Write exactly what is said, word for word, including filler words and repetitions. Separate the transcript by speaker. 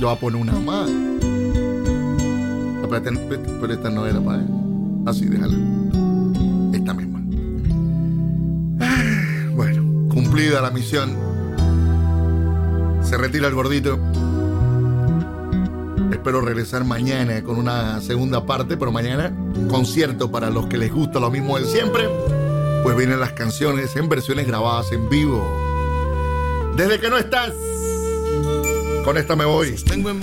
Speaker 1: Yo voy a poner una más. Pero esta, pero esta no era para él. Así, déjala. Esta misma. Bueno, cumplida la misión. Se retira el gordito. Espero regresar mañana con una segunda parte, pero mañana concierto para los que les gusta lo mismo de siempre. Pues vienen las canciones en versiones grabadas en vivo. Desde que no estás, con esta me voy.